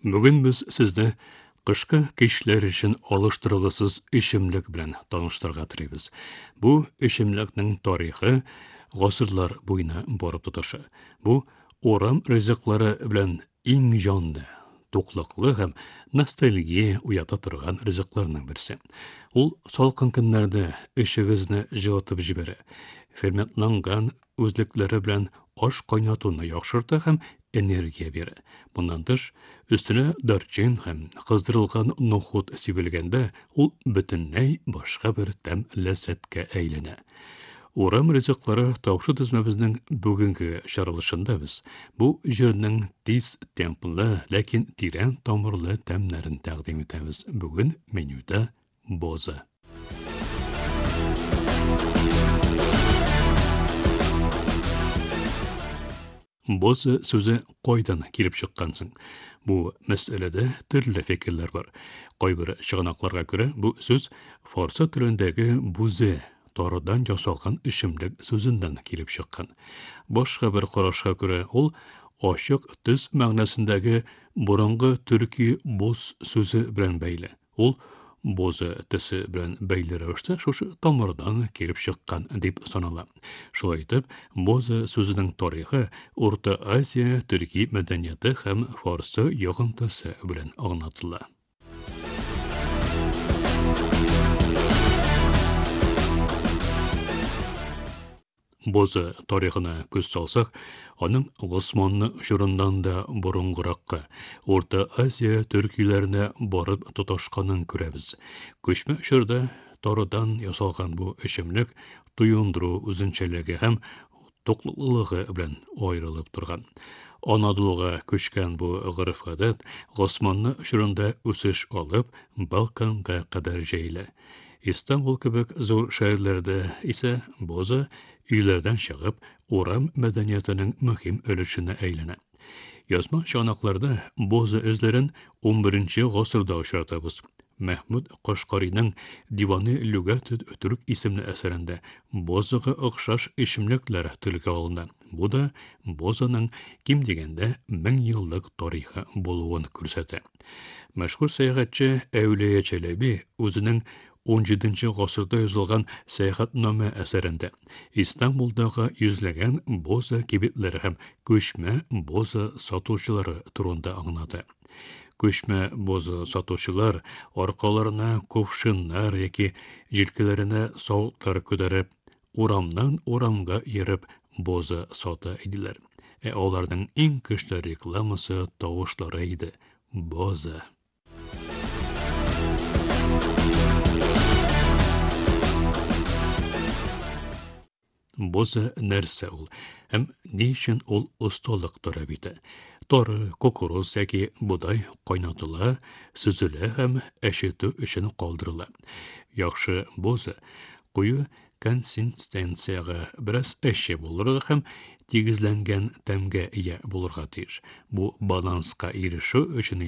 Бүген без сезне кышкы кичләр өчен алыштыргысыз эчемлек белән таныштырга телибез. Бу эчемлекнең тарихы гасырлар буена барып тоташа. Бу урам ризыклары белән иң җанлы, туклыклы һәм ностальгия уята торган ризыкларның берсе. Ул салкын көннәрдә эчегезне җылытып җибәрә. Ферментланган үзлекләре белән аш кайнатуны яхшырта һәм энергия бирә. Bundan тыш, өстенә дарчин һәм кыздырылган нохут сибелгәндә, ул бөтенләй башка бер тәм ләззәткә әйләнә. Урам ризыклары тавышы тезмәбезнең бүгенге чаралышында без бу җирнең тиз темплы, ләкин тирән тамырлы тәмнәрен тәкъдим итәбез. Бүген менюда боза. Боза сүзе кайдан килеп чыккан соң? Бу мәсьәләдә төрле фикерләр бар. Кайбер чыганакларга күрә, бу сүз фарсы телендәге бузе, тарыдан ясалган эчемлек сүзеннән килеп чыккан. Башка бер карашка күрә, ул ачык төс мәгънәсендәге борынгы төрки боз сүзе белән бәйле. Ул боза төсе белән бәйле рәвештә шушы тамырдан килеп чыккан дип санала. Шулай итеп, боза сүзенең тарихы Урта Азия төрки мәдәнияте һәм фарсы йогынтысы белән аңлатыла. Боза тарихына күз салсак, аның Госманны чорыннан да борынгыракка, Урта Азия төркиләренә барып тоташканын күрәбез. Күчмә чорда тарыдан ясалган бу эчемлек туендыру үзенчәлеге һәм туклыклылыгы белән аерылып торган. Анадолуга күчкән бу гырыф-гадәт Госманны чорында үсеш алып, Балканга кадәр җәелә. Истанбул кебек зур шәһәрләрдә исә боза өйләрдән чыгып, урам мәдәниятенең мөһим өлешенә әйләнә. Язма чанакларда боза эзләрен 11нче гасырда очратабыз. Мәхмүд Кашкариның Диваны лүгат түрк исемле әсәрендә бозага охшаш эчемлекләр телгә алына. Бу да бозаның ким дигәндә 1000 еллык тарихы булуын күрсәтә. Мәшһүр сәяхәтче Әүлия Чәләби үзенең 17нче гасырда язылган Сәяхәтнамә әсәрендә Истанбулдагы йөзләгән боза кибетләре һәм күчмә боза сатучылары турында аңлата. Күчмә боза сатучылар аркаларына кувшиннар яки җилкәләренә савытлар күтәреп, урамнан урамга йөреп боза сата иделәр. Аларның иң көчле рекламасы тавышлары иде. Боза. Боза нәрсә ул? Һәм ни өчен ул осталык таләп итә? Тары, кукуруз яки будай кайнатыла, сөзелә һәм әшетү өчен калдырыла. Яхшы боза куе консистенцияга бераз әше булырга һәм тигезләнгән тәмгә ия булырга тиеш. Бу баланска ирешү өчен